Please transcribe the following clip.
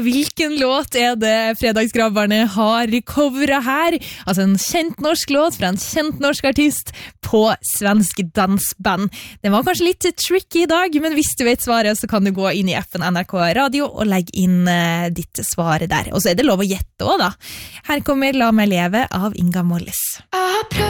hvilken låt det fredagsgrabberne har coveret her? Altså en kjent norsk låt fra en kjent norsk artist på svensk dansband. Den var kanskje litt tricky i dag, men hvis du vet svaret, så kan du gå inn i appen NRK Radio og legge inn ditt svar der. Og så det lov å gjette også da. Her kommer La meg leve av Inga Molles.